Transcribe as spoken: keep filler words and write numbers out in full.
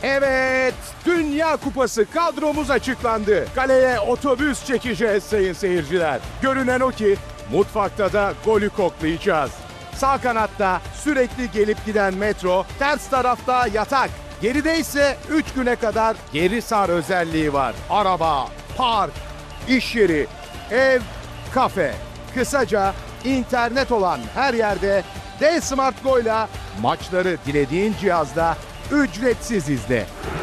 Evet, Dünya Kupası kadromuz açıklandı. Kaleye otobüs çekeceğiz sayın seyirciler. Görünen o ki mutfakta da golü koklayacağız. Sağ kanatta sürekli gelip giden Metro, ters tarafta yatak. Geride ise üç güne kadar geri sar özelliği var. Araba, park, iş yeri, ev, kafe. Kısaca internet olan her yerde D-Smart Go'yla maçları dilediğin cihazda ücretsiz izle.